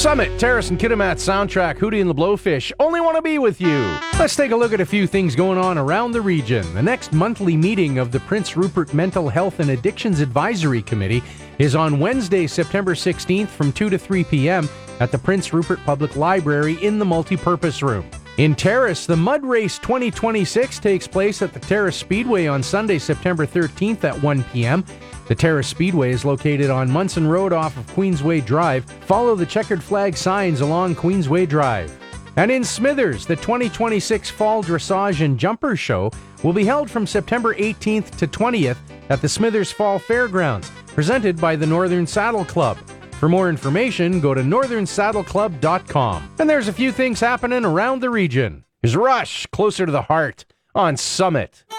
Summit, Terrace and Kitimat soundtrack, Hootie and the Blowfish, only want to be with you. Let's take a look at a few things going on around the region. The next monthly meeting of the Prince Rupert Mental Health and Addictions Advisory Committee is on Wednesday, September 16th from 2 to 3 p.m. at the Prince Rupert Public Library in the multipurpose room. In Terrace, the Mud Race 2026 takes place at the Terrace Speedway on Sunday, September 13th at 1 p.m. The Terrace Speedway is located on Munson Road off of Queensway Drive. Follow the checkered flag signs along Queensway Drive. And in Smithers, the 2026 Fall Dressage and Jumper Show will be held from September 18th to 20th at the Smithers Fall Fairgrounds, presented by the Northern Saddle Club. For more information, go to northernsaddleclub.com. And there's a few things happening around the region. Here's Rush, Closer to the Heart, on Summit.